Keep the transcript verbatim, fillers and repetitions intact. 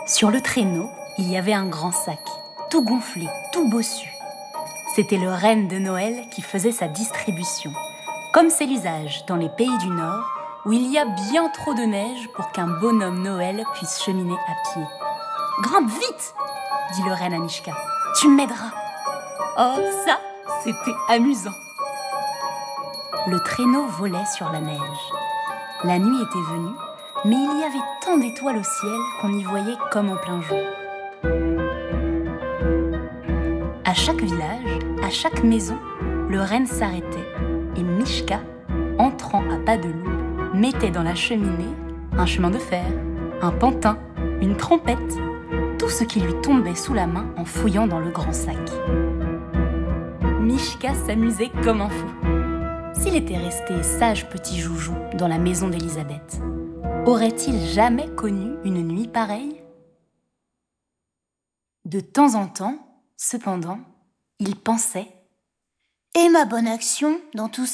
Sur le traîneau, il y avait un grand sac, tout gonflé, tout bossu. C'était le renne de Noël qui faisait sa distribution, comme c'est l'usage dans les pays du Nord, où il y a bien trop de neige pour qu'un bonhomme Noël puisse cheminer à pied. « Grimpe vite !» dit le renne à Mishka. « Tu m'aideras !» Oh, ça, c'était amusant. Le traîneau volait sur la neige. La nuit était venue, mais il y avait tant d'étoiles au ciel qu'on y voyait comme en plein jour. À chaque village, à chaque maison, le renne s'arrêtait et Mishka, entrant à pas de loup, mettait dans la cheminée un chemin de fer, un pantin, une trompette, tout ce qui lui tombait sous la main en fouillant dans le grand sac. Mishka s'amusait comme un fou. S'il était resté sage petit joujou dans la maison d'Élisabeth, aurait-il jamais connu une nuit pareille ? De temps en temps, cependant, il pensait « Et ma bonne action dans tout ça ?